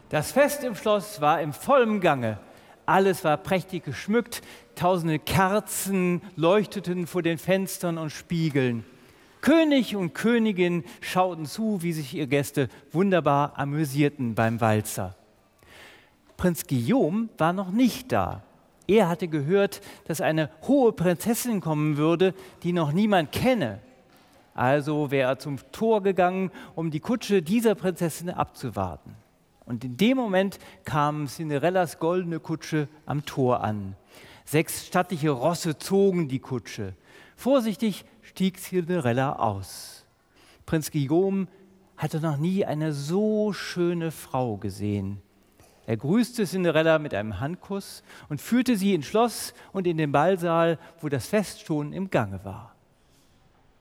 Das Fest im Schloss war im vollen Gange. Alles war prächtig geschmückt, tausende Kerzen leuchteten vor den Fenstern und Spiegeln. König und Königin schauten zu, wie sich ihre Gäste wunderbar amüsierten beim Walzer. Prinz Guillaume war noch nicht da. Er hatte gehört, dass eine hohe Prinzessin kommen würde, die noch niemand kenne. Also wäre er zum Tor gegangen, um die Kutsche dieser Prinzessin abzuwarten. Und in dem Moment kam Cinderellas goldene Kutsche am Tor an. 6 stattliche Rosse zogen die Kutsche. Vorsichtig stieg Cinderella aus. Prinz Guillaume hatte noch nie eine so schöne Frau gesehen. Er grüßte Cinderella mit einem Handkuss und führte sie ins Schloss und in den Ballsaal, wo das Fest schon im Gange war.